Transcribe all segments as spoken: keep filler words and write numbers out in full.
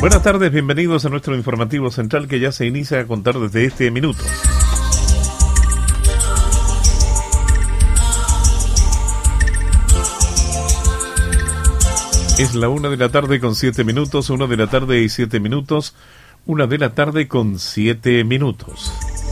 Buenas tardes, bienvenidos a nuestro informativo central que ya se inicia a contar desde este minuto. Es la una de la tarde con siete minutos, una de la tarde y siete minutos, una de la tarde con siete minutos.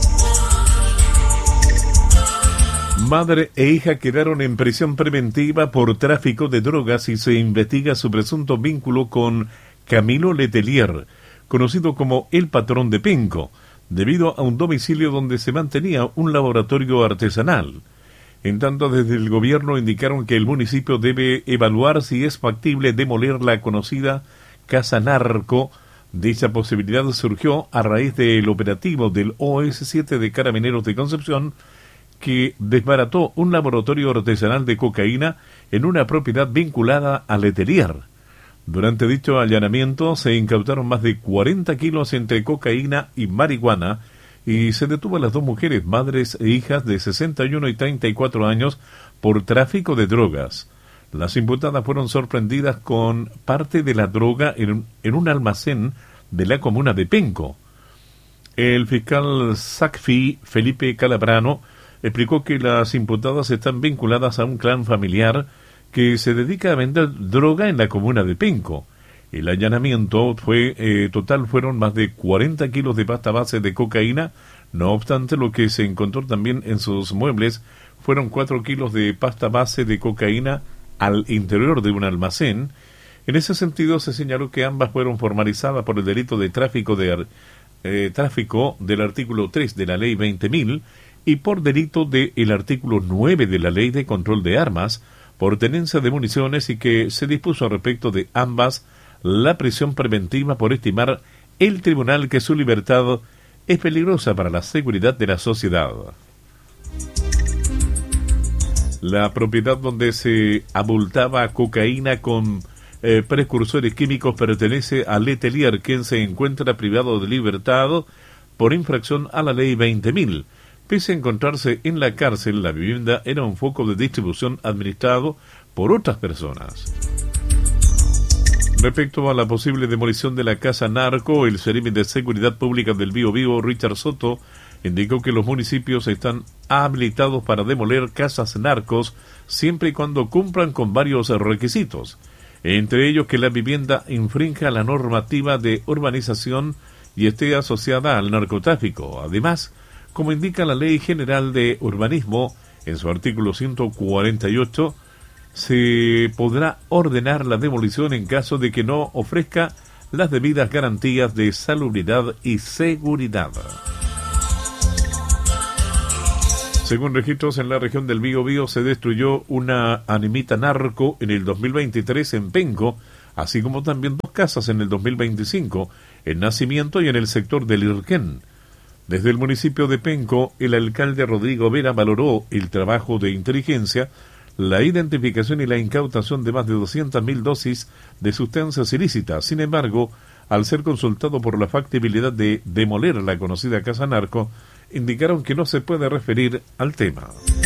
Madre e hija quedaron en prisión preventiva por tráfico de drogas y se investiga su presunto vínculo con Camilo Letelier, conocido como el patrón de Penco, debido a un domicilio donde se mantenía un laboratorio artesanal. En tanto, desde el gobierno indicaron que el municipio debe evaluar si es factible demoler la conocida Casa Narco. Dicha posibilidad surgió a raíz del operativo del O S siete de Carabineros de Concepción, que desbarató un laboratorio artesanal de cocaína en una propiedad vinculada a Letelier. Durante dicho allanamiento se incautaron más de cuarenta kilos entre cocaína y marihuana y se detuvo a las dos mujeres, madres e hijas de sesenta y uno y treinta y cuatro años, por tráfico de drogas. Las imputadas fueron sorprendidas con parte de la droga en un, en un almacén de la comuna de Penco. El fiscal SACFI, Felipe Calabrano, explicó que las imputadas están vinculadas a un clan familiar que se dedica a vender droga en la comuna de Penco. El allanamiento fue eh, total fueron más de cuarenta kilos de pasta base de cocaína. No obstante, lo que se encontró también en sus muebles fueron cuatro kilos de pasta base de cocaína al interior de un almacén. En ese sentido, se señaló que ambas fueron formalizadas por el delito de tráfico de eh, tráfico del artículo tres de la ley veinte mil y por delito del artículo nueve de la ley de control de armas, por tenencia de municiones, y que se dispuso respecto de ambas la prisión preventiva por estimar el tribunal que su libertad es peligrosa para la seguridad de la sociedad. La propiedad donde se abultaba cocaína con eh, precursores químicos pertenece a Letelier, quien se encuentra privado de libertad por infracción a la ley veinte mil. Pese a encontrarse en la cárcel, la vivienda era un foco de distribución administrado por otras personas. Respecto a la posible demolición de la Casa Narco, el Seremi de Seguridad Pública del Biobío, Richard Soto, indicó que los municipios están habilitados para demoler casas narcos siempre y cuando cumplan con varios requisitos, entre ellos que la vivienda infrinja la normativa de urbanización y esté asociada al narcotráfico. Además, como indica la Ley General de Urbanismo, en su artículo ciento cuarenta y ocho, se podrá ordenar la demolición en caso de que no ofrezca las debidas garantías de salubridad y seguridad. Según registros en la región del Biobío, se destruyó una animita narco en el dos mil veintitrés en Penco, así como también dos casas en el dos mil veinticinco, en Nacimiento y en el sector del Irquén. Desde el municipio de Penco, el alcalde Rodrigo Vera valoró el trabajo de inteligencia, la identificación y la incautación de más de doscientas mil dosis de sustancias ilícitas. Sin embargo, al ser consultado por la factibilidad de demoler la conocida Casa Narco, indicaron que no se puede referir al tema.